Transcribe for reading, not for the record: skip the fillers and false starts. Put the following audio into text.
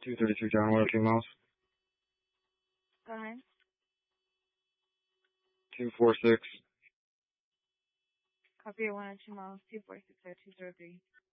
232 John, 102 miles. Go ahead. 246. Copy 102 miles, 246 at 203.